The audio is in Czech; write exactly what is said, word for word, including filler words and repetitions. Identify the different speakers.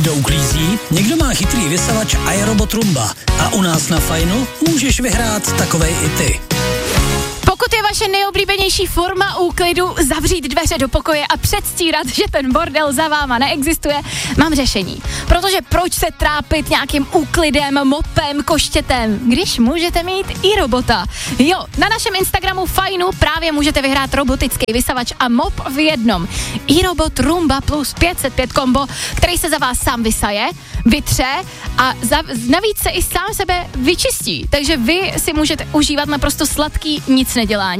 Speaker 1: někdo uklízí, někdo má chytrý vysavač iRobot Roomba. A u nás na Fajnu můžeš vyhrát takovej i ty.
Speaker 2: Pokud je vaše nejoblíbenější forma úklidu zavřít dveře do pokoje a předstírat, že ten bordel za váma neexistuje, mám řešení. Protože proč se trápit nějakým úklidem, mopem, koštětem, když můžete mít i robota? Jo, na našem Instagramu Fajnu právě můžete vyhrát robotický vysavač a mop v jednom. iRobot Roomba plus pět set pět kombo, který se za vás sám vysaje, vytře a za, navíc se i sám sebe vyčistí. Takže vy si můžete užívat naprosto sladký nic nedělání.